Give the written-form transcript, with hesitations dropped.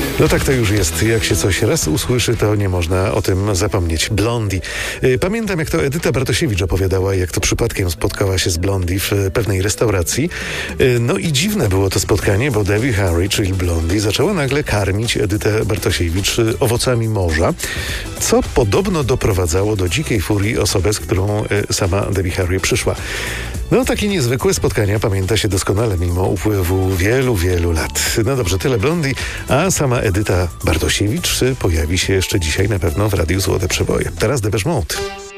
No tak to już jest. Jak się coś raz usłyszy, to nie można o tym zapomnieć. Blondie. Pamiętam, jak to Edyta Bartosiewicz opowiadała, jak to przypadkiem spotkała się z Blondie w pewnej restauracji. No i dziwne było to spotkanie, bo Debbie Harry, czyli Blondie, zaczęła nagle karmić Edytę Bartosiewicz owocami morza, co podobno doprowadzało do dzikiej furii osobę, z którą sama Debbie Harry przyszła. No, takie niezwykłe spotkania pamięta się doskonale mimo upływu wielu, wielu lat. No dobrze, tyle Blondie, a sama Edyta Bartosiewicz pojawi się jeszcze dzisiaj na pewno w Radiu Złote Przeboje. Teraz Depeche Mode.